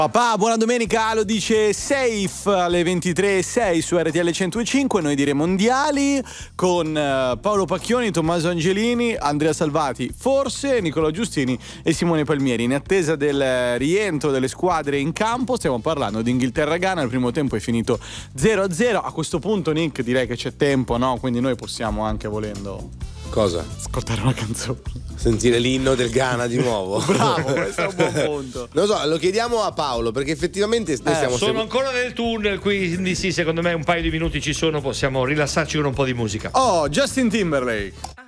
Papà, buona domenica, lo dice Safe alle 23:06 su RTL 105, noi dire mondiali con Paolo Pacchioni, Tommaso Angelini, Andrea Salvati, forse Nicolò Giustini e Simone Palmieri. In attesa del rientro delle squadre in campo stiamo parlando di Inghilterra-Ghana, il primo tempo è finito 0-0. A questo punto, Nick, direi che c'è tempo, no? Quindi noi possiamo anche, volendo, cosa? ascoltare una canzone. Sentire l'inno del Ghana di nuovo. Bravo, questo è un buon punto. Non lo so, lo chiediamo a Paolo perché effettivamente noi stiamo sono ancora nel tunnel, quindi sì, secondo me un paio di minuti ci sono, possiamo rilassarci con un po' di musica. Oh, Justin Timberlake.